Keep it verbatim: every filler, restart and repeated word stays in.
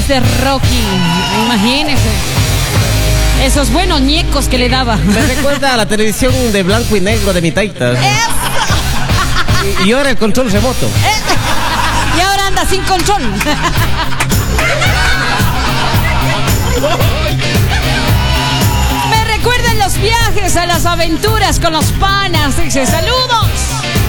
voz de Rocky. Imagínese. Esos buenos ñecos que le daba. Me recuerda a la televisión de blanco y negro de mi taita. Y, y ahora el control remoto. Y ahora anda sin control. Me recuerdan los viajes a las aventuras con los panas. Dice, saludos.